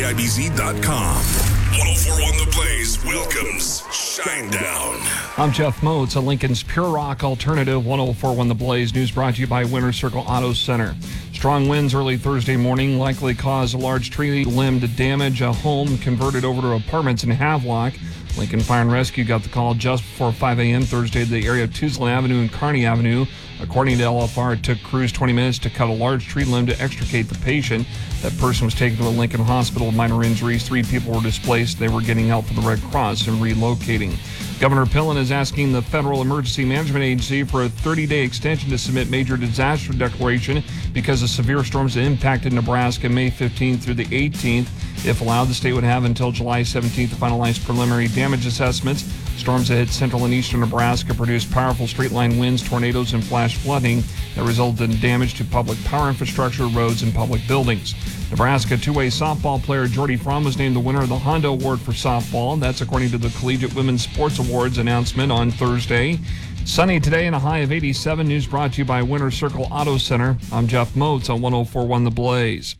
KIBZ.com. 1041 The Blaze welcomes Shinedown. I'm Jeff Moats, a Lincoln's Pure Rock alternative. 1041 The Blaze news brought to you by Winter Circle Auto Center. Strong winds early Thursday morning likely caused a large tree limb to damage a home converted over to apartments in Havelock. Lincoln Fire and Rescue got the call just before 5 a.m. Thursday to the area of Tuesland Avenue and Kearney Avenue. According to LFR, it took crews 20 minutes to cut a large tree limb to extricate the patient. That person was taken to a Lincoln hospital with minor injuries. 3 people were displaced. They were getting help from the Red Cross and relocating. Governor Pillen is asking the Federal Emergency Management Agency for a 30-day extension to submit major disaster declaration because of severe storms that impacted Nebraska May 15th through the 18th. If allowed, the state would have until July 17th to finalize preliminary damage assessments. Storms that hit central and eastern Nebraska produced powerful straight-line winds, tornadoes, and flash flooding that resulted in damage to public power infrastructure, roads, and public buildings. Nebraska two-way softball player Jordy Fromm was named the winner of the Honda Award for softball. That's according to the Collegiate Women's Sports Awards announcement on Thursday. Sunny today and a high of 87. News brought to you by Winter Circle Auto Center. I'm Jeff Moats on 1041 The Blaze.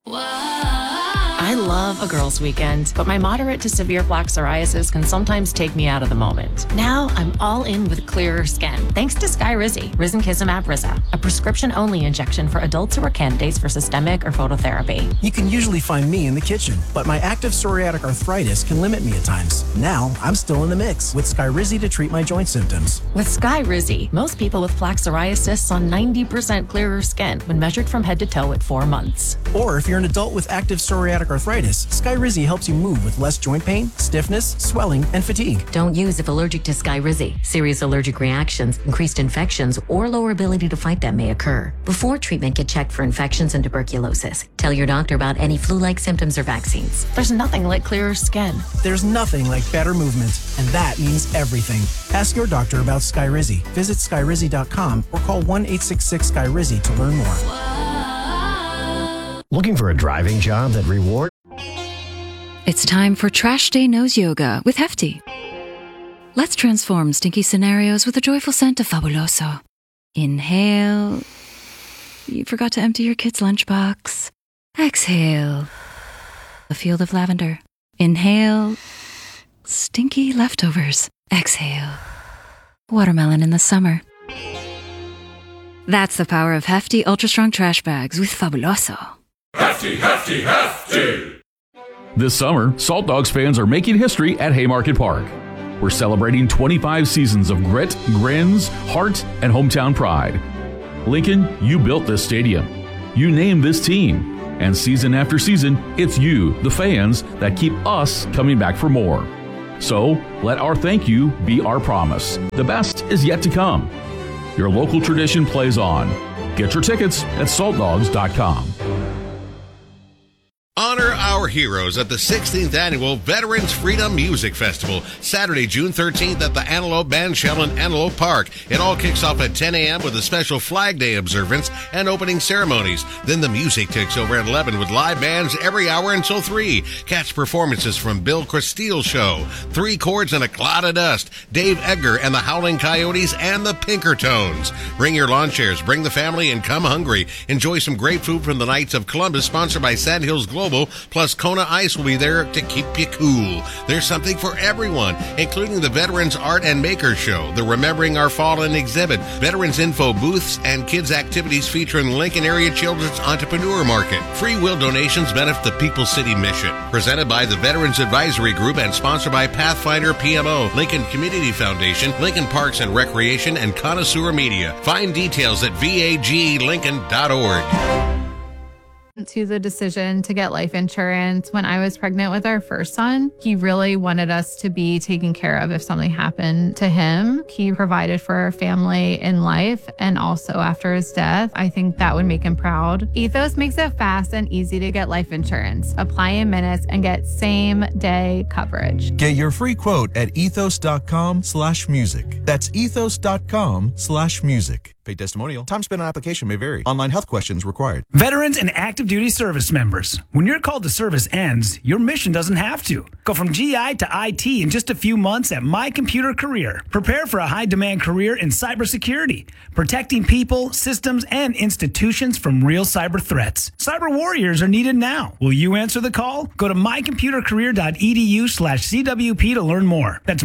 I love a girls' weekend, but my moderate to severe plaque psoriasis can sometimes take me out of the moment. Now I'm all in with clearer skin, thanks to Skyrizi, Risankizumab Riza, a prescription-only injection for adults who are candidates for systemic or phototherapy. You can usually find me in the kitchen, but my active psoriatic arthritis can limit me at times. Now I'm still in the mix with Skyrizi to treat my joint symptoms. With Skyrizi, most people with plaque psoriasis saw 90% clearer skin when measured from head to toe at 4 months. Or if you're an adult with active psoriatic arthritis, Skyrizi helps you move with less joint pain, stiffness, swelling, and fatigue. Don't use if allergic to Skyrizi. Serious allergic reactions, increased infections, or lower ability to fight them may occur. Before treatment, get checked for infections and tuberculosis. Tell your doctor about any flu-like symptoms or vaccines. There's nothing like clearer skin. There's nothing like better movement, and that means everything. Ask your doctor about Skyrizi. Visit Skyrizi.com or call 1-866-SKYRIZI to learn more. Looking for a driving job that rewards? It's time for Trash Day Nose Yoga with Hefty. Let's transform stinky scenarios with a joyful scent of Fabuloso. Inhale. You forgot to empty your kid's lunchbox. Exhale. A field of lavender. Inhale. Stinky leftovers. Exhale. Watermelon in the summer. That's the power of Hefty Ultra Strong Trash Bags with Fabuloso. Hefty, hefty, hefty! This summer, Salt Dogs fans are making history at Haymarket Park. We're celebrating 25 seasons of grit, grins, heart, and hometown pride. Lincoln, you built this stadium. You named this team. And season after season, it's you, the fans, that keep us coming back for more. So, let our thank you be our promise. The best is yet to come. Your local tradition plays on. Get your tickets at saltdogs.com. Honor our heroes at the 16th Annual Veterans Freedom Music Festival, Saturday, June 13th at the Antelope Bandshell in Antelope Park. It all kicks off at 10 a.m. with a special Flag Day observance and opening ceremonies. Then the music takes over at 11 with live bands every hour until 3. Catch performances from Bill Cristile Show, 3 Chords and a Cloud of Dust, Dave Edgar and the Howling Coyotes, and the Pinkertones. Bring your lawn chairs, bring the family, and come hungry. Enjoy some great food from the Knights of Columbus, sponsored by Sandhills Global. Plus, Kona Ice will be there to keep you cool. There's something for everyone, including the Veterans Art and Makers Show, the Remembering Our Fallen exhibit, Veterans Info booths, and kids' activities featuring Lincoln Area Children's Entrepreneur Market. Free will donations benefit the People's City Mission. Presented by the Veterans Advisory Group and sponsored by Pathfinder PMO, Lincoln Community Foundation, Lincoln Parks and Recreation, and Connoisseur Media. Find details at vaglincoln.org. To the decision to get life insurance when I was pregnant with our first son. He really wanted us to be taken care of if something happened to him. He provided for our family in life and also after his death. I think that would make him proud. Ethos makes it fast and easy to get life insurance. Apply in minutes and get same-day coverage. Get your free quote at ethos.com/music. That's ethos.com/music. Paid testimonial. Time spent on application may vary. Online health questions required. Veterans and active duty service members. When your call to service ends, your mission doesn't have to. Go from GI to IT in just a few months at My Computer Career. Prepare for a high-demand career in cybersecurity, protecting people, systems, and institutions from real cyber threats. Cyber warriors are needed now. Will you answer the call? Go to mycomputercareer.edu/CWP to learn more. That's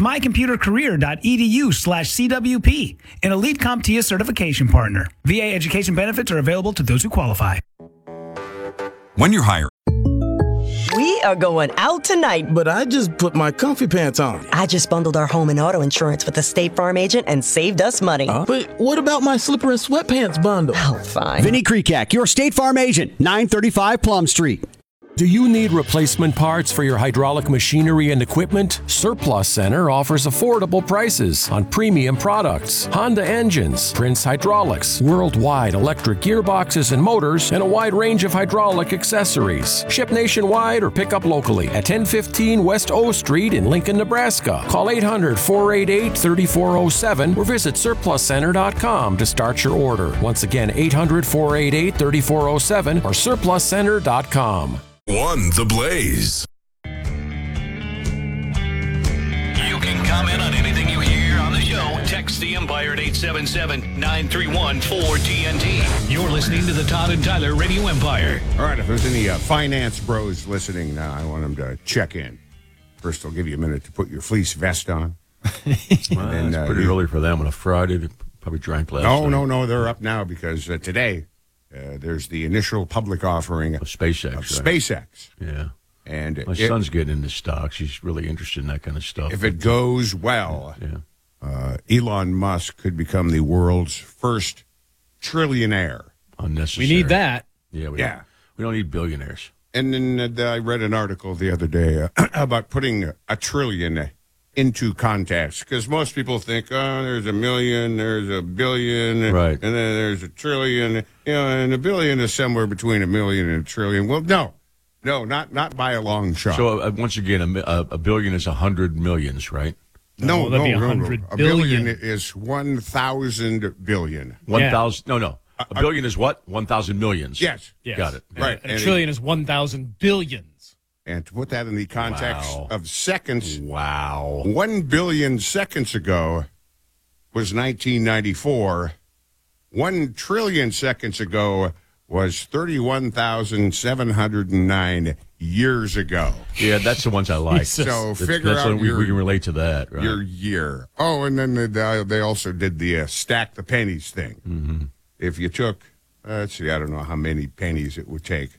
mycomputercareer.edu/CWP. An elite CompTIA certification partner. VA education benefits are available to those who qualify. When you're hiring. We are going out tonight. But I just put my comfy pants on. I just bundled our home and auto insurance with the State Farm agent and saved us money. But what about my slipper and sweatpants bundle? Oh, fine. Vinny Krikak, your State Farm agent, 935 Plum Street. Do you need replacement parts for your hydraulic machinery and equipment? Surplus Center offers affordable prices on premium products, Honda engines, Prince Hydraulics, worldwide electric gearboxes and motors, and a wide range of hydraulic accessories. Ship nationwide or pick up locally at 1015 West O Street in Lincoln, Nebraska. Call 800-488-3407 or visit surpluscenter.com to start your order. Once again, 800-488-3407 or surpluscenter.com. On the Blaze. You can comment on anything you hear on the show. Text the Empire at 877-931-4TNT. You're listening to the Todd and Tyler Radio Empire. All right, if there's any finance bros listening now, I want them to check in. First, I'll give you a minute to put your fleece vest on. It's pretty early for them on a Friday. They probably drank last night. No, they're up now because today there's the initial public offering of SpaceX. SpaceX. Yeah. And my son's getting into stocks. He's really interested in that kind of stuff. If it goes well, Elon Musk could become the world's first trillionaire. Unnecessary. We need that. Yeah, we don't need billionaires. And then I read an article the other day about putting a trillion into context, because most people think, oh, there's a million, there's a billion, right, and then there's a trillion, and a billion is somewhere between a million and a trillion. Well, no, not by a long shot. So once again, a billion is 100 millions, right? No, that'd be 100 A billion is 1,000 billion. 1,000? No. A billion is what? 1,000 millions. Yes. Got it. Right. And a trillion is 1,000 billions. And to put that in the context of seconds, 1 billion seconds ago was 1994. 1 trillion seconds ago was 31,709 years ago. Yeah, that's the ones I like. So figure out we can relate to that, right? Your year. Oh, and then they also did the stack the pennies thing. Mm-hmm. If you took, let's see, I don't know how many pennies it would take.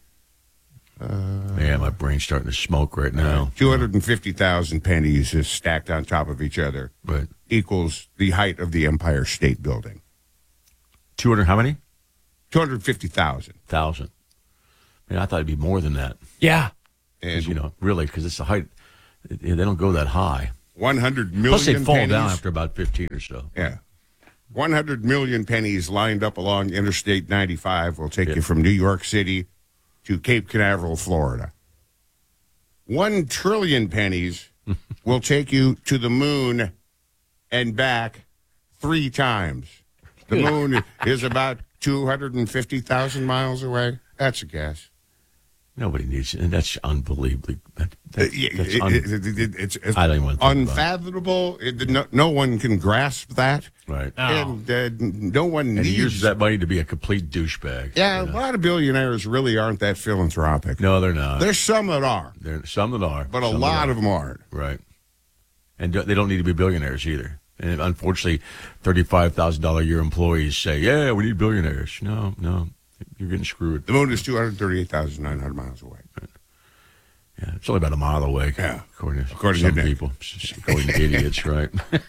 Man, my brain's starting to smoke right now. 250,000 pennies is stacked on top of each other. Right. Equals the height of the Empire State Building. 200, how many? 250,000. Man, I thought it'd be more than that. Yeah. And really, because it's the height. They don't go that high. 100 million Plus, they fall pennies. down after about 15 or so. Yeah. 100 million pennies lined up along Interstate 95 will take you from New York City to Cape Canaveral, Florida. 1 trillion pennies will take you to the moon and back 3 times. The moon is about 250,000 miles away. That's a guess. Nobody needs it, and that's unbelievably. It's I don't even want to think unfathomable. No one can grasp that. Right. And no one needs. He uses that money to be a complete douchebag. Yeah, a lot of billionaires really aren't that philanthropic. No, they're not. There's some that are. There's some that are. But a lot of them aren't. Right. And they don't need to be billionaires either. And unfortunately, $35,000 a year employees say, yeah, we need billionaires. No, you're getting screwed. The moon is 238,900 miles away. Right. Yeah, it's only about a mile away. Yeah. According to some Nick. people. According to idiots, right?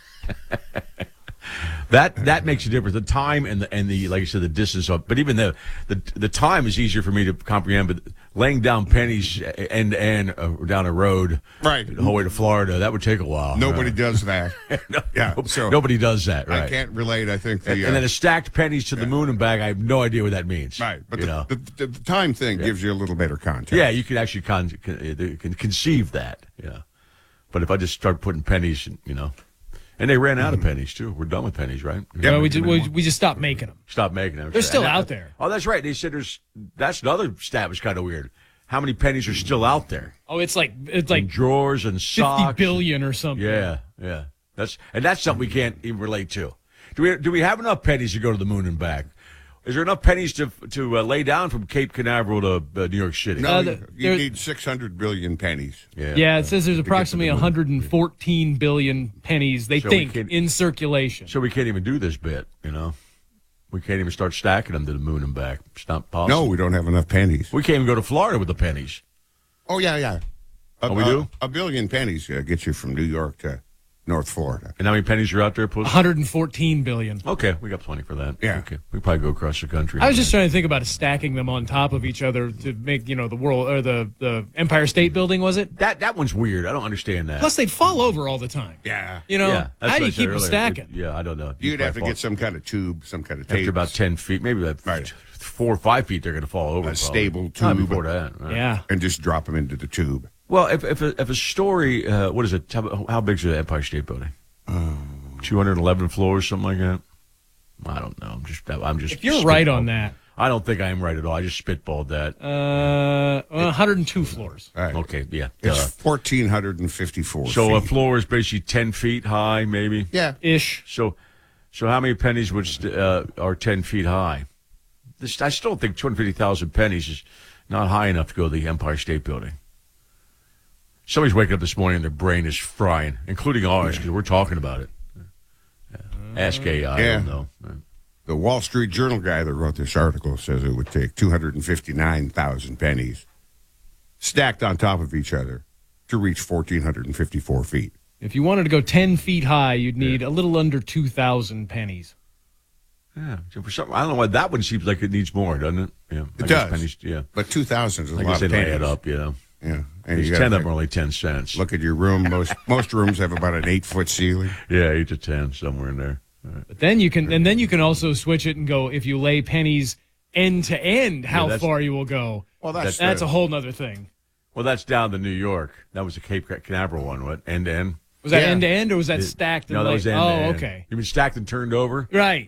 That makes a difference. The time and the like I said, the distance of, but even the time is easier for me to comprehend. But laying down pennies end to end down a road, right, the whole way to Florida, that would take a while. Nobody does that. So nobody does that. Right. I can't relate. I think and then a stacked pennies to the moon and back. I have no idea what that means. Right, but the time thing gives you a little better context. Yeah, you can actually can conceive that. Yeah, but if I just start putting pennies, And they ran out of pennies, too. We're done with pennies, right? Yeah, we just stopped making them. Stopped making them. They're still out there. Oh, that's right. They said that's another stat was kind of weird. How many pennies are still out there? Oh, it's like in drawers and socks. 50 billion or something. Yeah. That's something we can't even relate to. Do we have enough pennies to go to the moon and back? Is there enough pennies to lay down from Cape Canaveral to New York City? No, you need 600 billion pennies. Yeah, it says there's approximately 114 billion pennies, they think, in circulation. So we can't even do this bit, We can't even start stacking them to the moon and back. It's not possible. No, we don't have enough pennies. We can't even go to Florida with the pennies. Oh, yeah. We do? A billion pennies gets you from New York to North Florida. And how many pennies are out there, Puss? 114 billion. Okay, we got plenty for that. Yeah. Okay. We probably go across the country. I was just trying to think about stacking them on top of each other to make, the world, or the Empire State Building, was it? That one's weird. I don't understand that. Plus, they'd fall over all the time. Yeah. How do you keep them stacking? I don't know. You'd have to get some kind of tube, some kind of tape. After about 10 feet, maybe about 4 or 5 feet, they're going to fall over. A stable tube. Before that. Right? Yeah. And just drop them into the tube. Well, if a story, what is it? How big is the Empire State Building? 211 floors, something like that. I don't know. I'm just. If you're right on that, I don't think I am right at all. I just spitballed that. 102 floors. Right. Okay, yeah. It's 1,454 So feet. a floor is basically 10 feet high, maybe. Yeah, ish. So how many pennies are 10 feet high? I still think 250,000 pennies is not high enough to go to the Empire State Building. Somebody's waking up this morning and their brain is frying, including ours, because we're talking about it. Ask AI, I don't know. The Wall Street Journal guy that wrote this article says it would take 259,000 pennies stacked on top of each other to reach 1,454 feet. If you wanted to go 10 feet high, you'd need a little under 2,000 pennies. Yeah, so for some, I don't know why that one seems like it needs more, doesn't it? Yeah, it does. Pennies, yeah, but 2,000 is a I lot guess of they pennies. lay it up, Yeah, and these 10 of them are only 10 cents. Look at your room. Most rooms have about an 8-foot ceiling. Yeah, 8 to 10, somewhere in there. Right. But then you can also switch it and go, if you lay pennies end to end, how far you will go. Well, that's a whole nother thing. Well, that's down to New York. That was the Cape Canaveral one, what? End to end? Was that end to end, or was that stacked? No, that was end to end. Okay. You mean stacked and turned over? Right.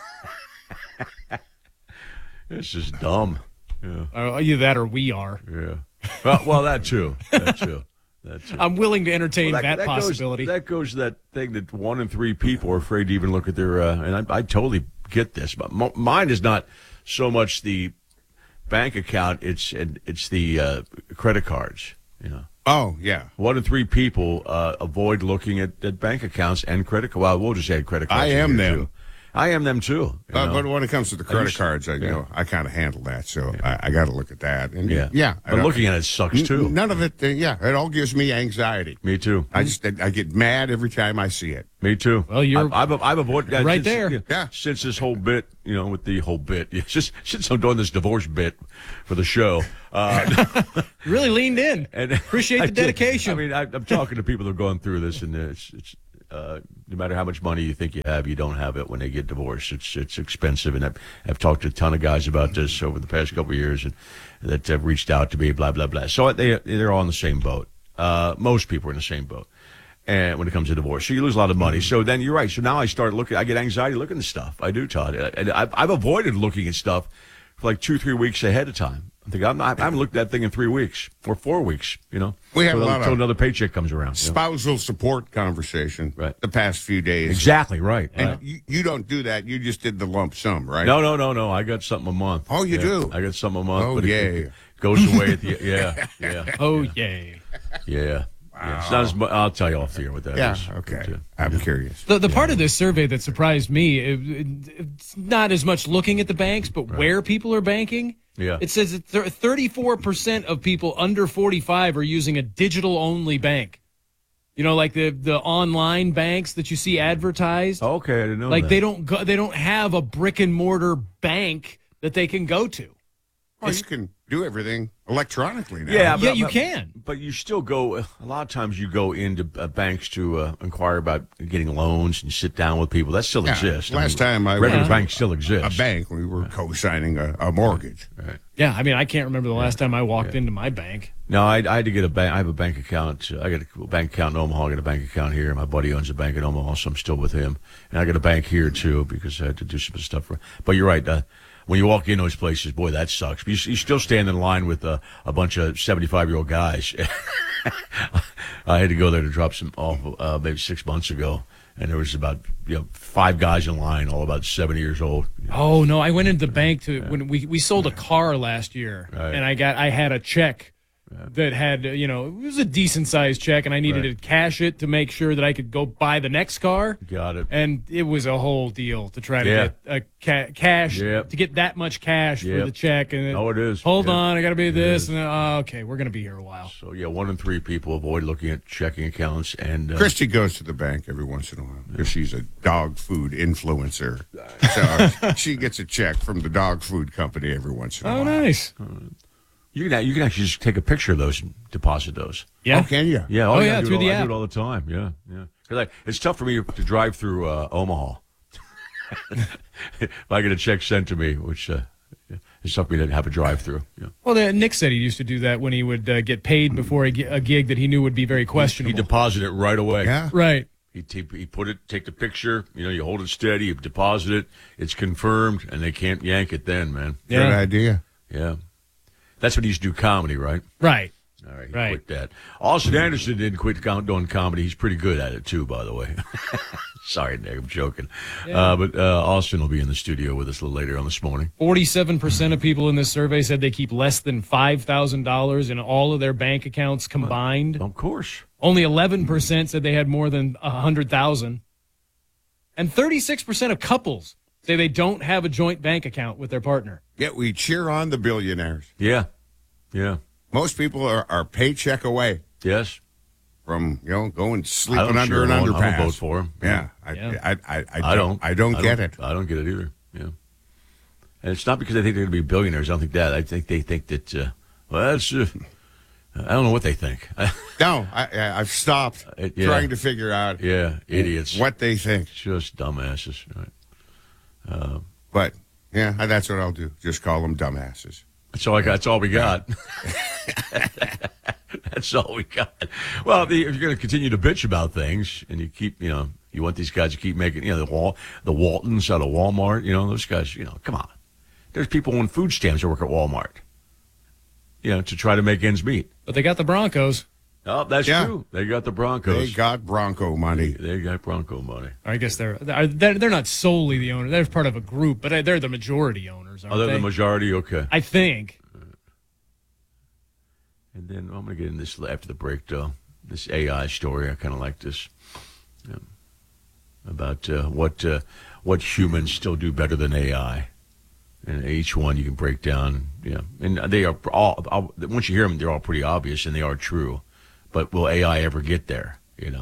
It's just dumb. Yeah. Either that or we are. Yeah. Well, that too. That too. I'm willing to entertain that possibility. That goes to that thing that 1 in 3 people are afraid to even look at their. And I totally get this, but mine is not so much the bank account. It's the credit cards. Oh yeah. 1 in 3 people avoid looking at bank accounts and credit. Well, we'll just add credit cards. I am them. Too. I am them too. But when it comes to the credit cards, I kind of handle that, so I got to look at that. And but looking at it sucks too. None of it. It all gives me anxiety. Me too. I get mad every time I see it. Me too. Well, I've avoided that right there. Since this whole bit, with the whole bit, just since I'm doing this divorce bit for the show. Really leaned in. And appreciate the dedication. I mean, I'm talking to people that are going through this, and it's no matter how much money you think you have, you don't have it when they get divorced. It's expensive, and I've talked to a ton of guys about this over the past couple of years, and that have reached out to me, blah blah blah. So they're all in the same boat. Most people are in the same boat, and when it comes to divorce, so you lose a lot of money. So then you're right. So now I start looking. I get anxiety looking at stuff. I do, Todd. And I've avoided looking at stuff for like 2-3 weeks ahead of time. I think I haven't looked at that thing in 3 weeks or 4 weeks. We have until another paycheck comes around. Spousal support conversation the past few days. Exactly right. And you don't do that. You just did the lump sum, right? No. I got something a month. Oh, you do? I got something a month. Oh, but yay. It goes away at the yeah. Oh, yay. Yeah. Yeah, it's not as much, I'll tell you off the air what that is. Okay. I'm curious. The part of this survey that surprised me, it's not as much looking at the banks, but where people are banking. Yeah. It says that 34% of people under 45 are using a digital-only bank. Like the online banks that you see advertised. Okay, I didn't know like that. they don't have a brick and mortar bank that they can go to. Well, you can do everything electronically now. Yeah, you can. But you still go, a lot of times you go into banks to inquire about getting loans and sit down with people. That still exists. Last time I regular went banks still exist. a bank, we were co-signing a mortgage. Right. Yeah, I mean, I can't remember the last time I walked into my bank. No, I had to get a bank. I have a bank account. I got a bank account in Omaha. I got a bank account here. My buddy owns a bank in Omaha, so I'm still with him. And I got a bank here, too, because I had to do some stuff. But you're right. When you walk in those places, boy, that sucks. You still stand in line with a bunch of 75-year-old guys. I had to go there to drop some off maybe 6 months ago, and there was about 5 guys in line, all about 70 years old. Oh no, I went into the bank when we sold a car last year, Right. and I had a check that had it was a decent sized check, and I needed to cash it to make sure that I could go buy the next car. Got it. And it was a whole deal to try to get a cash to get that much cash for the check. And it is. Hold on, I got to be this, and then, okay, we're gonna be here a while. So 1 in 3 people avoid looking at checking accounts. And Christy goes to the bank every once in a while because she's a dog food influencer. So she gets a check from the dog food company every once in a while. Oh, nice. You can actually just take a picture of those and deposit those. Yeah. Oh, can you? Yeah. Oh, yeah, through the I app. do it all the time. Yeah. Because it's tough for me to drive through Omaha. If I get a check sent to me, which it's tough for me to have a drive-through. Yeah. Well, Nick said he used to do that when he would get paid before a gig that he knew would be very questionable. He deposit it right away. Yeah. Right. He take the picture. You hold it steady. You deposit it. It's confirmed, and they can't yank it. Then, man. Good idea. Yeah. That's when he used to do comedy, right? Right. All right, he quit that. Austin Anderson didn't quit doing comedy. He's pretty good at it, too, by the way. Sorry, Nick, I'm joking. Yeah. But Austin will be in the studio with us a little later on this morning. 47% of people in this survey said they keep less than $5,000 in all of their bank accounts combined. Of course. Only 11% said they had more than $100,000. And 36% of couples say they don't have a joint bank account with their partner. Yet we cheer on the billionaires. Yeah. Most people are paycheck away. Yes. From going sleeping under an underpass. I don't vote for him. Yeah. I don't get it. I don't get it either. Yeah. And it's not because I think they're going to be billionaires. I don't think that. I think they think that. That's. I don't know what they think. No, I've stopped trying to figure out. Yeah, idiots. What they think. Just dumbasses. Right. But that's what I'll do. Just call them dumbasses. That's all we got. That's all we got. Well, if you're going to continue to bitch about things, and you keep, you want these guys to keep making, the Waltons out of Walmart, those guys, come on. There's people on food stamps that work at Walmart, to try to make ends meet. But they got the Broncos. Oh, that's true. They got the Broncos. They got Bronco money. They got Bronco money. I guess they're not solely the owner. They're part of a group, but they're the majority owners, aren't they're they? the majority? Okay. I think. And then I'm going to get in this after the break, though. This AI story, I kind of like this. About what humans still do better than AI. And each one you can break down. Yeah. And they are all, once you hear them, they're all pretty obvious, and they are true. But will AI ever get there,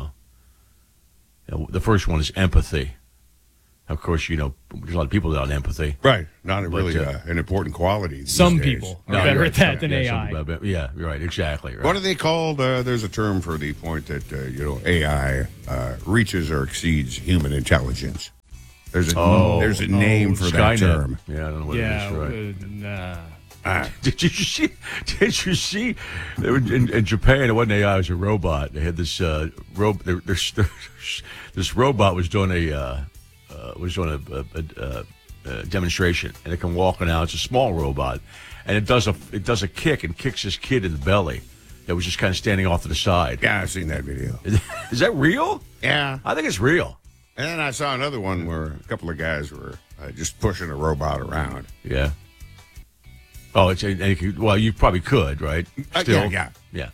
The first one is empathy. Of course, there's a lot of people without empathy. Right. Not really an important quality these some days. people are better at that than AI. Yeah, you're right. Exactly. Right. What are they called? There's a term for the point that, AI reaches or exceeds human intelligence. There's a name for that term. Yeah, I don't know what it is. Right. Did you see? They were in Japan. It wasn't AI. It was a robot. They had this this robot was doing a demonstration, and it can walk now. It's a small robot, and it does a kick and kicks this kid in the belly that was just kind of standing off to the side. Yeah, I've seen that video. Is that real? Yeah, I think it's real. And then I saw another one where a couple of guys were just pushing a robot around. Yeah. Oh, well, you probably could, right? Still, yeah.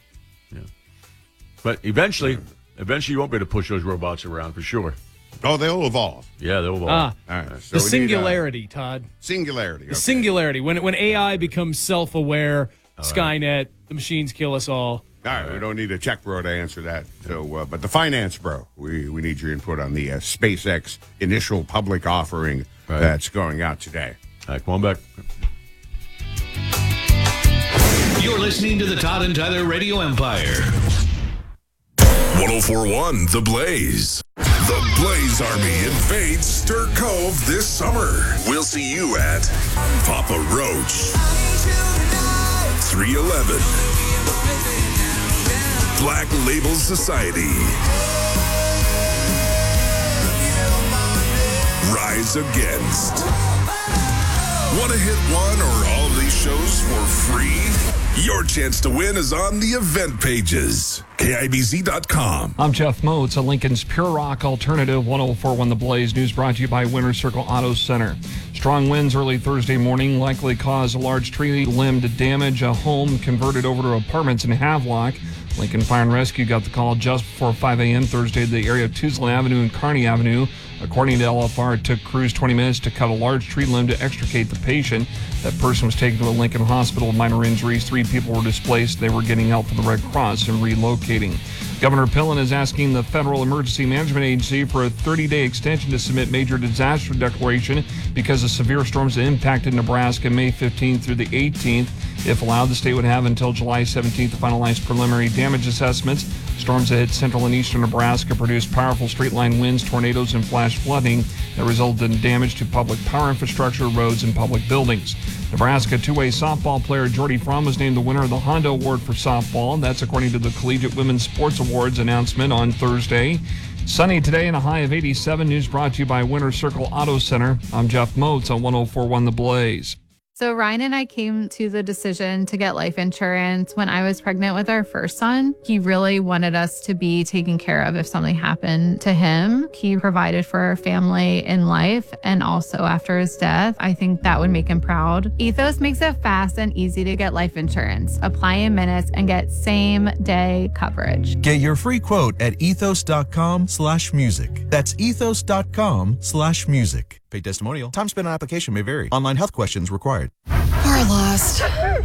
But eventually, you won't be able to push those robots around for sure. Oh, they'll evolve. Yeah, they'll evolve. All right. So the singularity, Todd. Singularity. The singularity. When AI becomes self-aware, Skynet, the machines kill us all. All right, we don't need a check bro to answer that. So, but the finance bro, we need your input on the SpaceX initial public offering that's going out today. All right, come on back. listening to the Todd and Tyler Radio Empire. 1041 The Blaze. The Blaze Army invades Stir Cove this summer. We'll see you at Papa Roach, 311, Black Label Society, Rise Against. Want to hit one or all of these shows for free? Your chance to win is on the event pages. KIBZ.com. I'm Jeff Moats, a Lincoln's Pure Rock Alternative. 1041 The Blaze. News brought to you by Winter Circle Auto Center. Strong winds early Thursday morning likely caused a large tree limb to damage a home converted over to apartments in Havelock. Lincoln Fire and Rescue got the call just before 5 a.m. Thursday to the area of Tuesland Avenue and Kearney Avenue. According to LFR, it took crews 20 minutes to cut a large tree limb to extricate the patient. That person was taken to a Lincoln hospital with minor injuries. 3 people were displaced. They were getting help from the Red Cross and relocating. Governor Pillen is asking the Federal Emergency Management Agency for a 30-day extension to submit major disaster declaration because of severe storms that impacted Nebraska May 15th through the 18th. If allowed, the state would have until July 17th to finalize preliminary damage assessments. Storms that hit central and eastern Nebraska produced powerful straight-line winds, tornadoes, and flash flooding that resulted in damage to public power infrastructure, roads, and public buildings. Nebraska two-way softball player Jordy Fromm was named the winner of the Honda Award for softball. That's according to the Collegiate Women's Sports Awards announcement on Thursday. Sunny today and a high of 87. News brought to you by Winter Circle Auto Center. I'm Jeff Moats on 1041 The Blaze. So Ryan and I came to the decision to get life insurance when I was pregnant with our first son. He really wanted us to be taken care of if something happened to him. He provided for our family in life and also after his death. I think that would make him proud. Ethos makes it fast and easy to get life insurance. Apply in minutes and get same-day coverage. Get your free quote at ethos.com/music. That's ethos.com/music. Paid testimonial. Time spent on application may vary. Online health questions required. We're lost.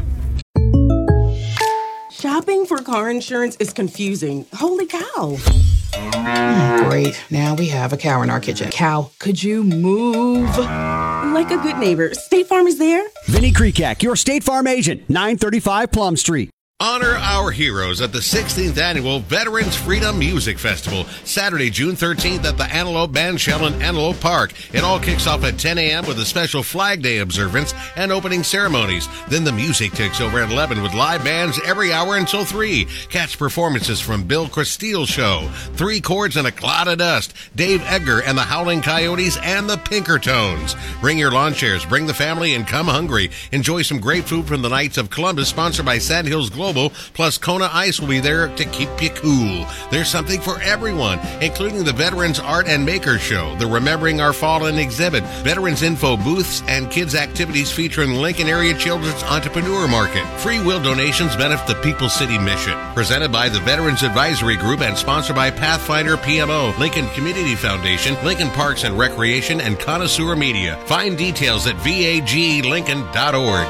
Shopping for car insurance is confusing. Holy cow. Great. Now we have a cow in our kitchen. Cow, could you move? Like a good neighbor, State Farm is there. Vinny Krikak, your State Farm agent, 935 Plum Street. Honor our heroes at the 16th Annual Veterans Freedom Music Festival, Saturday, June 13th at the Antelope Bandshell in Antelope Park. It all kicks off at 10 a.m. with a special Flag Day observance and opening ceremonies. Then the music takes over at 11 with live bands every hour until 3. Catch performances from Bill Cristile Show, 3 Chords and a Cloud of Dust, Dave Edgar and the Howling Coyotes, and the Pinkertones. Bring your lawn chairs, bring the family, and come hungry. Enjoy some great food from the Knights of Columbus, sponsored by Sandhills Global. Plus, Kona Ice will be there to keep you cool. There's something for everyone, including the Veterans Art and Makers Show, the Remembering Our Fallen exhibit, Veterans Info booths, and kids' activities featuring Lincoln Area Children's Entrepreneur Market. Free will donations benefit the People's City Mission. Presented by the Veterans Advisory Group and sponsored by Pathfinder PMO, Lincoln Community Foundation, Lincoln Parks and Recreation, and Connoisseur Media. Find details at vagelincoln.org.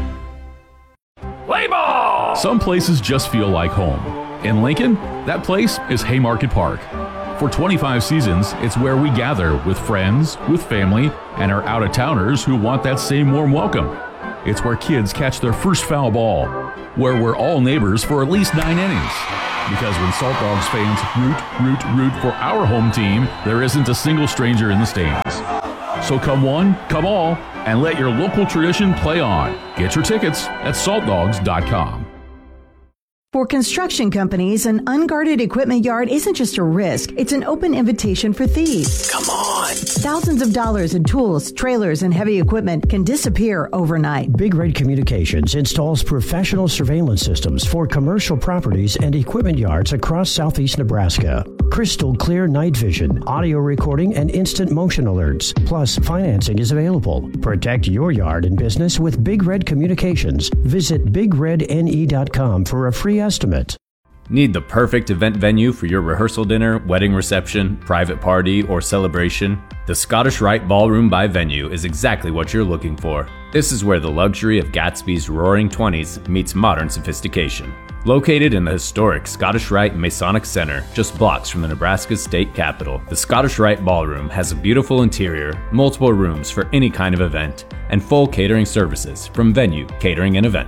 Play ball! Some places just feel like home. In Lincoln, that place is Haymarket Park. For 25 seasons, it's where we gather with friends, with family, and our out-of-towners who want that same warm welcome. It's where kids catch their first foul ball, where we're all neighbors for at least 9 innings. Because when Salt Dogs fans root for our home team, there isn't a single stranger in the stands. So come one, come all, and let your local tradition play on. Get your tickets at saltdogs.com. For construction companies, an unguarded equipment yard isn't just a risk, it's an open invitation for thieves. Come on! Thousands of dollars in tools, trailers, and heavy equipment can disappear overnight. Big Red Communications installs professional surveillance systems for commercial properties and equipment yards across southeast Nebraska. Crystal clear night vision, audio recording, and instant motion alerts. Plus, financing is available. Protect your yard and business with Big Red Communications. Visit BigRedNE.com for a free estimate. Need the perfect event venue for your rehearsal dinner, wedding reception, private party, or celebration? The Scottish Rite Ballroom by Venue is exactly what you're looking for. This is where the luxury of Gatsby's Roaring Twenties meets modern sophistication. Located in the historic Scottish Rite Masonic Center, just blocks from the Nebraska state capitol, the Scottish Rite Ballroom has a beautiful interior, multiple rooms for any kind of event, and full catering services from Venue Catering and Events.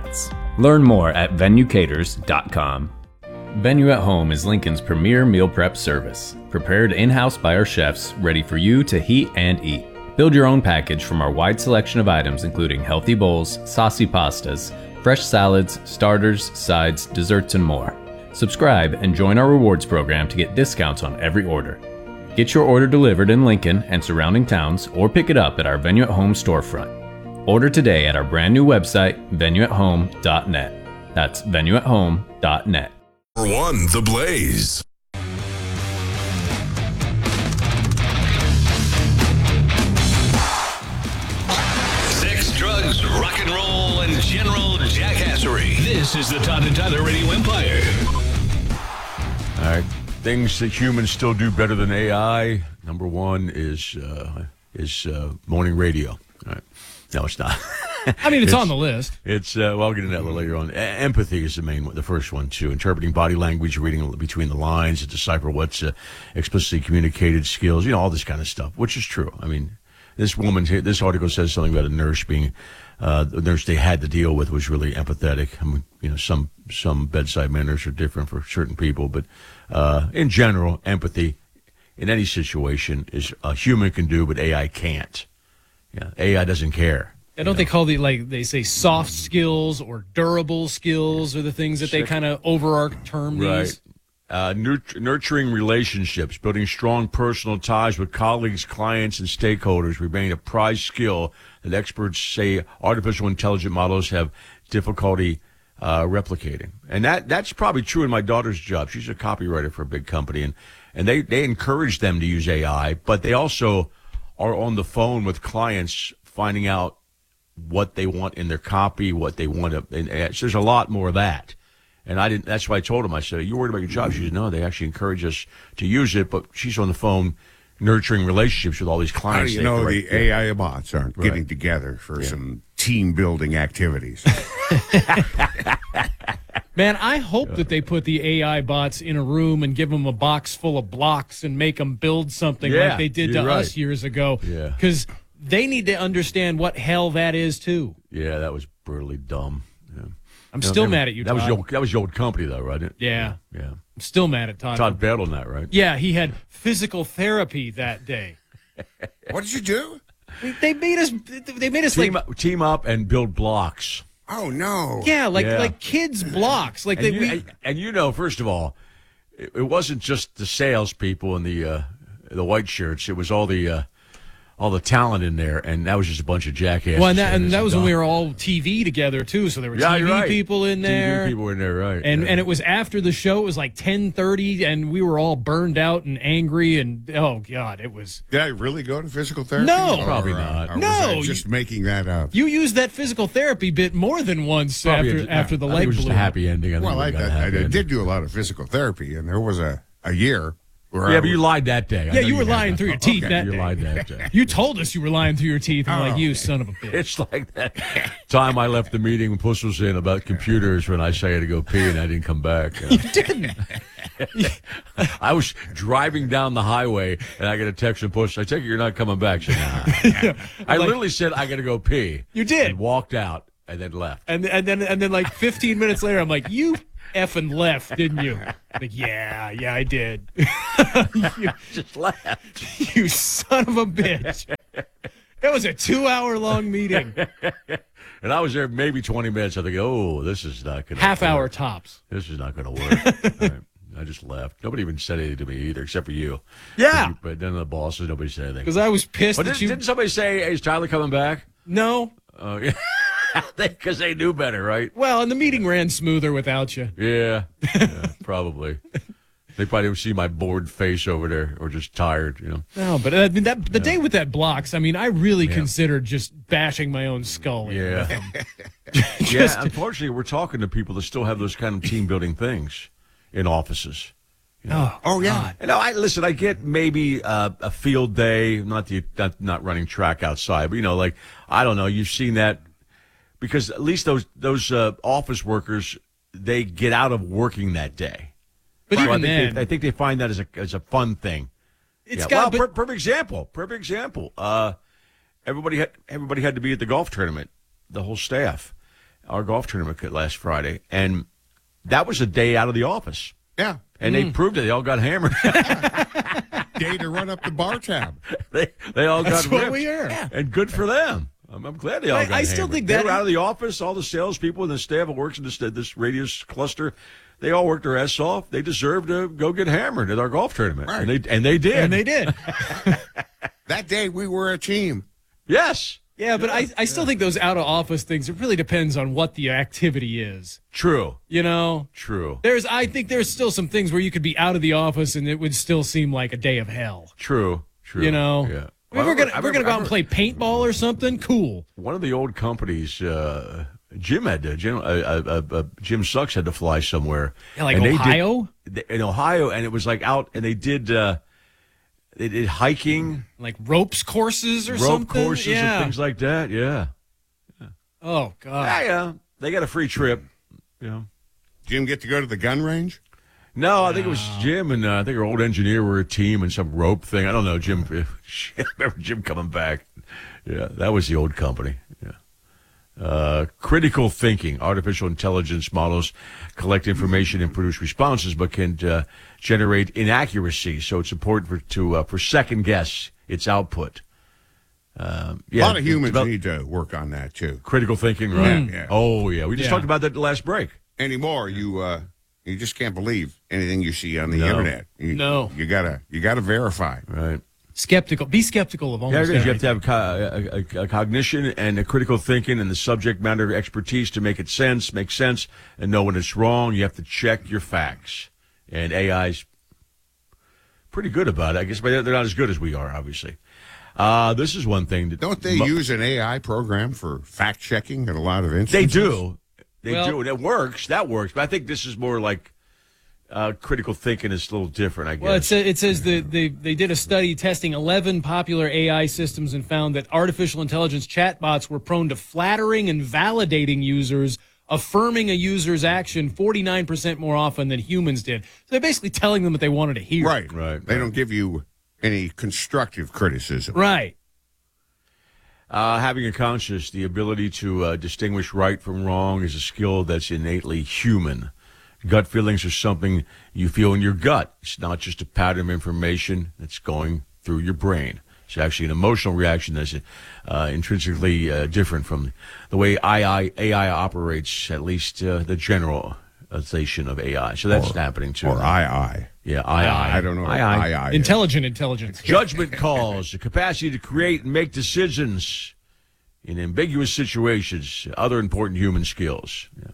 Learn more at VenueCaters.com. Venue at Home is Lincoln's premier meal prep service, prepared in-house by our chefs, ready for you to heat and eat. Build your own package from our wide selection of items including healthy bowls, saucy pastas, fresh salads, starters, sides, desserts, and more. Subscribe and join our rewards program to get discounts on every order. Get your order delivered in Lincoln and surrounding towns or pick it up at our Venue at Home storefront. Order today at our brand new website, venueathome.net. That's venueathome.net. Number 1, The Blaze. Sex, drugs, rock and roll, and general jackassery. This is the Todd and Tyler Radio Empire. All right. Things that humans still do better than AI. Number 1 is morning radio. All right. No, it's not. I mean, it's on the list. It's well, I'll get into that a little later on. Empathy is the main one, the first one too. Interpreting body language, reading between the lines, to decipher what's explicitly communicated, skills, all this kind of stuff, which is true. I mean, this article says something about a nurse being the nurse they had to deal with was really empathetic. I mean, some bedside manners are different for certain people, but in general, empathy in any situation is a human can do, but AI can't. Yeah, AI doesn't care. And don't they call they say soft skills or durable skills are the things that they kind of overarch term these? Right. Nurturing relationships, building strong personal ties with colleagues, clients, and stakeholders remain a prized skill that experts say artificial intelligence models have difficulty replicating. And that's probably true in my daughter's job. She's a copywriter for a big company, and they encourage them to use AI, but they also are on the phone with clients finding out what they want in their copy, what they want to, and so there's a lot more of that. And that's why I told him, I said, "You worried about your job?" She said, "No, they actually encourage us to use it," but she's on the phone nurturing relationships with all these clients. How do you know the AI bots aren't getting together for some team building activities? Man, I hope that they put the AI bots in a room and give them a box full of blocks and make them build something like they did to us years ago. Because they need to understand what hell that is, too. Yeah, that was brutally dumb. Yeah. I'm still mad at you, Todd. That was your old company, though, right? Yeah. Yeah. I'm still mad at Todd. Todd bailed on that, right? Yeah, he had physical therapy that day. What did you do? They made us team up and build blocks. Oh no! Yeah, like kids' blocks. Like first of all, it wasn't just the salespeople and the white shirts. It was all the talent in there, and that was just a bunch of jackasses. Well, and that was when we were all TV together too. So there were TV people in there. TV people were in there, right? And it was after the show. It was like 10:30, and we were all burned out and angry. And oh god, it was. Did I really go to physical therapy? No, probably not. No, I just making that up. You used that physical therapy bit more than once after the leg blew. It was just a happy ending. I did do a lot of physical therapy, and there was a year. But you lied that day. Yeah, you were lying through your teeth that day. You lied that day. You told us you were lying through your teeth. I'm like, you son of a bitch. It's like that time I left the meeting when Puss was in about computers when I said I had to go pee and I didn't come back. You didn't. I was driving down the highway and I get a text from Puss. I take it you're not coming back. She said, nah. I literally said I got to go pee. You did. And walked out and then left. And then like 15 minutes later, I'm like, you effing left, didn't you? Like, yeah, I did. You just left. You son of a bitch. It was a 2-hour-long meeting. And I was there maybe 20 minutes. I think, this is not going to Half-hour tops. This is not going to work. Right. I just left. Nobody even said anything to me either, except for you. Yeah. But then the bosses, nobody said anything. Because I was pissed but didn't somebody say, hey, is Tyler coming back? No. Yeah. Because they knew better, right? Well, and the meeting ran smoother without you. Yeah, probably. They probably didn't see my bored face over there or just tired, No, but I mean, the day with that blocks, I mean, I really considered just bashing my own skull. Yeah. Yeah, unfortunately, we're talking to people that still have those kind of team-building things in offices. Oh, yeah. And I get maybe a field day, not running track outside, but, I don't know, you've seen that. Because at least those office workers, they get out of working that day. But even then, I think they find that as a fun thing. Perfect example. Everybody had to be at the golf tournament, the whole staff. our golf tournament last Friday, and that was a day out of the office. Yeah. And they proved it. They all got hammered. Day to run up the bar tab. They all That's got what ripped. we are. Yeah. And good for them. I'm glad they all got I still hammered. think They that were out of the office. All the salespeople and the staff that works in this radius cluster, they all worked their ass off. They deserved to go get hammered at our golf tournament. Right. And they did. And they did. That day we were a team. Yes. Yeah, but I still think those out of office things, it really depends on what the activity is. True. You know? True. I think there's still some things where you could be out of the office and it would still seem like a day of hell. True. You know? Yeah. We're gonna go out and play paintball or something. Cool. One of the old companies, Jim Sucks had to fly somewhere. Yeah, like Ohio? In Ohio, and it was like out, and they did hiking, like ropes courses or something. Rope courses and things like that. Yeah. Oh God. Yeah. They got a free trip. Yeah. Jim get to go to the gun range? No, I think it was Jim and I think our old engineer were a team and some rope thing. I don't know, Jim. I remember Jim coming back. Yeah, that was the old company. Yeah. Critical thinking. Artificial intelligence models collect information and produce responses, but can generate inaccuracy. So it's important for second guess its output. A lot of humans need to work on that too. Critical thinking, right? Yeah. Oh yeah, we just talked about that the last break. Anymore, you just can't believe anything you see on the internet. You gotta verify. Right. Skeptical. Be skeptical of almost everything. You have to have a cognition and a critical thinking and the subject matter expertise to make sense, and know when it's wrong. You have to check your facts. And AI's pretty good about it. I guess they're not as good as we are, obviously. This is one thing. Don't they use an AI program for fact checking in a lot of instances? They do. They do, and it works. That works. But I think this is more like critical thinking is a little different, I guess. Well, it says that they did a study testing 11 popular AI systems and found that artificial intelligence chatbots were prone to flattering and validating users, affirming a user's action 49% more often than humans did. So they're basically telling them what they wanted to hear. Right. They don't give you any constructive criticism. Right. Having a conscience, the ability to distinguish right from wrong is a skill that's innately human. Gut feelings are something you feel in your gut. It's not just a pattern of information that's going through your brain. It's actually an emotional reaction that's intrinsically different from the way AI operates, at least the generalization of AI. So that's happening too. Or II. Yeah, II. I don't know what II is. Intelligent intelligence. Judgment calls, the capacity to create and make decisions in ambiguous situations, other important human skills. Yeah.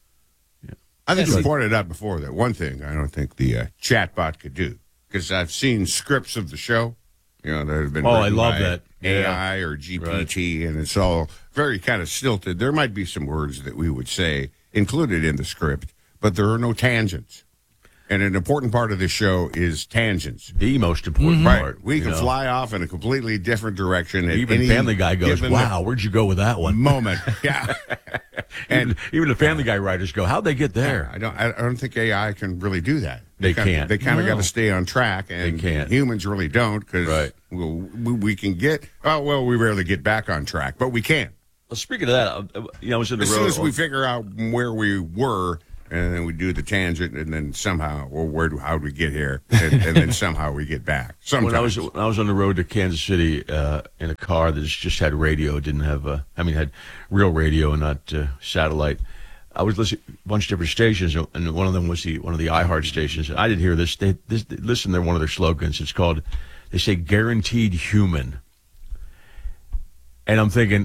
I think you pointed out before that one thing I don't think the chatbot could do, because I've seen scripts of the show, that have been written by AI or GPT, and it's all very kind of stilted. There might be some words that we would say included in the script, but there are no tangents. And an important part of this show is tangents. The most important part. We can fly off in a completely different direction. Even Family Guy goes, wow, where'd you go with that one? Moment. Yeah. And even the Family Guy writers go, how'd they get there? I don't think AI can really do that. They can't. They kind of got to stay on track, and they can't. Humans really don't, because we can get, we rarely get back on track, but we can. Well, speaking of that, I was in the road. As soon as we figure out where we were, and then we do the tangent, and then somehow, how do we get here? And then somehow we get back. Sometimes. When I was on the road to Kansas City in a car that just had radio, didn't have, had real radio and not satellite. I was listening to a bunch of different stations, and one of them was one of the iHeart stations. And I did hear this. Listen to one of their slogans. It's called, they say, guaranteed human. And I'm thinking,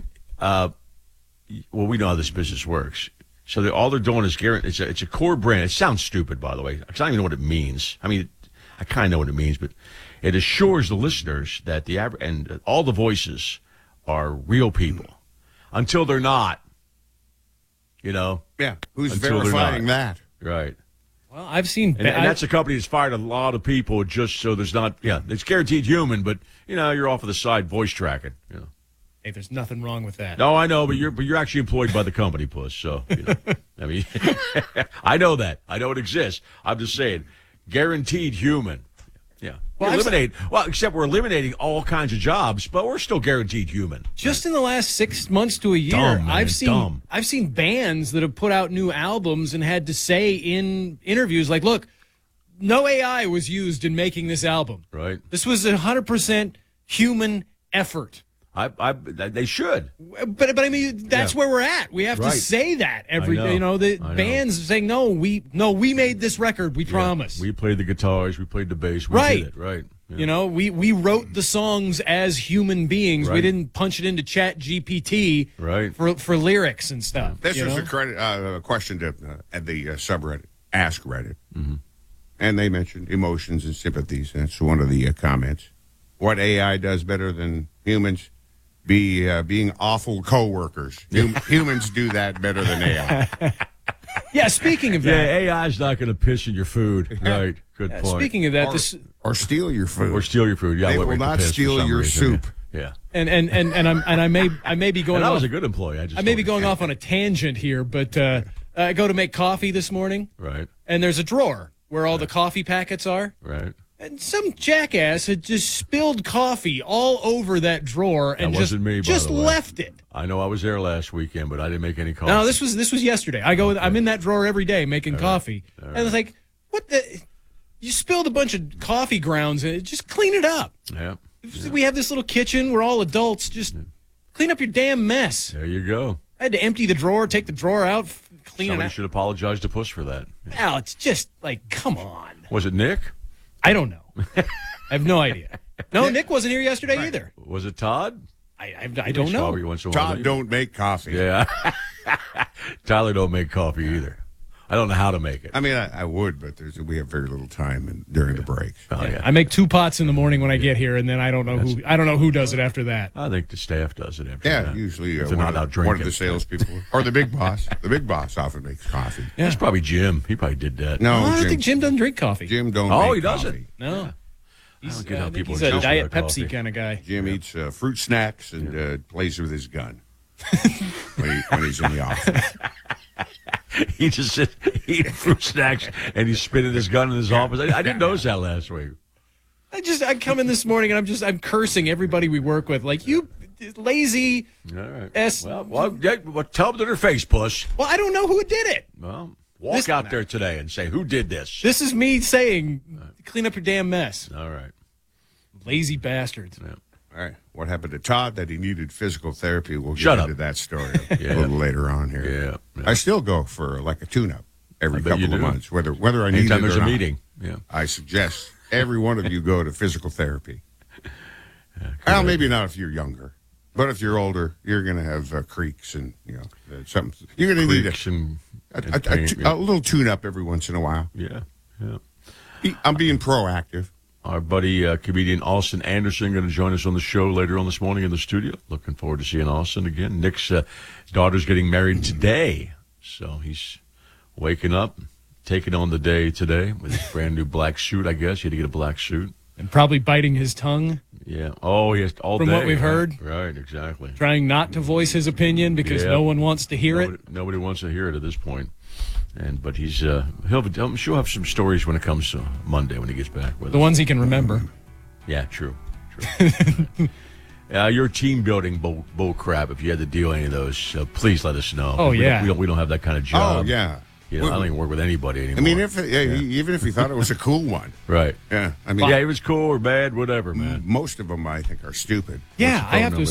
we know how this business works. So all they're doing is guarantee. It's a core brand. It sounds stupid, by the way. I don't even know what it means. I mean, I kind of know what it means, but it assures the listeners that and all the voices are real people until they're not. Yeah. Who's verifying that? Right. Well, I've seen, and that's a company that's fired a lot of people just so there's not. Yeah, it's guaranteed human, but you're off of the side voice tracking. Hey, there's nothing wrong with that. No, I know, but you're actually employed by the company, Puss. So, I mean, I know that. I know it exists. I'm just saying, guaranteed human. Yeah. Except we're eliminating all kinds of jobs, but we're still guaranteed human. Just in the last 6 months to a year, I've seen bands that have put out new albums and had to say in interviews, like, look, no AI was used in making this album. Right. This was 100% human effort. They should. But I mean, that's where we're at. We have to say that every day. The bands saying, no, we made this record. We promise. We played the guitars. We played the bass. We did it. Right. Yeah. We wrote the songs as human beings. We didn't punch it into Chat GPT for lyrics and stuff. This was a question to the subreddit, Ask Reddit. Mm-hmm. And they mentioned emotions and sympathies. That's one of the comments. What AI does better than humans? Being awful coworkers. Humans do that better than AI. Yeah, speaking of that. Yeah, AI's not going to piss in your food. Right. Good point. Speaking of that. Or steal your food. Or steal your food. Yeah, they will not steal your soup. Yeah. And I may be going and I off. was a good employee. I may be going off on a tangent here, but I go to make coffee this morning. Right. And there's a drawer where all the coffee packets are. Right. And some jackass had just spilled coffee all over that drawer and just left it. I know I was there last weekend, but I didn't make any coffee. No, this was yesterday. I'm in that drawer every day making coffee. And I was like, what the? You spilled a bunch of coffee grounds in it. Just clean it up. Yeah. We have this little kitchen. We're all adults. Just clean up your damn mess. There you go. I had to empty the drawer, take the drawer out, clean it out. Somebody should apologize to Puss for that. Al, it's just like, come on. Was it Nick? I don't know. I have no idea. No, Nick wasn't here yesterday either. Was it Todd? I don't know. Todd don't make coffee. Yeah. Tyler don't make coffee either. I don't know how to make it. I mean, I would, but we have very little time during the breaks. Oh, yeah. I make 2 pots in the morning when I get here, and then I don't know who does it after that. I think the staff does it after that. Yeah, usually if they're not out drinking. One of the salespeople or the big boss. The big boss often makes coffee. Yeah. It's probably Jim. He probably did that. No, I don't think Jim doesn't drink coffee. Jim don't. Oh, make he doesn't. Coffee. No. Yeah. He's a Diet Pepsi kind of guy. Jim eats fruit snacks and plays with his gun when he's in the office. He just sits eating fruit snacks and he's spinning his gun in his office. I didn't notice that last week. I come in this morning and I'm cursing everybody we work with, like, you lazy. All right. Well, tell them to their face, Puss. Well, I don't know who did it. Well, walk out there today and say, who did this? This is me saying, clean up your damn mess. All right. Lazy bastards. Yeah. All right. What happened to Todd that he needed physical therapy? We'll get into that story a little later on here. Yeah. I still go for like a tune-up every couple of months, whether I need it or not. Anytime there's a meeting. Yeah. I suggest every one of you go to physical therapy. Well, maybe not if you're younger, but if you're older, you're going to have creaks and something. You're going to need a little tune-up every once in a while. Yeah. I'm being proactive. Our buddy, comedian Austin Anderson, going to join us on the show later on this morning in the studio. Looking forward to seeing Austin again. Nick's daughter's getting married today, so he's waking up, taking on the day today with his brand new black suit, I guess. He had to get a black suit. And probably biting his tongue. Yeah. Oh, yes, all day. From what we've heard. Right, exactly. Trying not to voice his opinion because no one wants to hear it. Nobody wants to hear it at this point. But he's I'm sure he'll have some stories when it comes to Monday when he gets back with us. The ones he can remember. Yeah, true. Your team building bull crap. If you had to deal any of those, please let us know. Oh, we don't have that kind of job. Oh yeah. I don't even work with anybody anymore. I mean, even if he thought it was a cool one, right? Yeah, I mean, it was cool or bad, whatever, man. Most of them, I think, are stupid. Yeah, I have to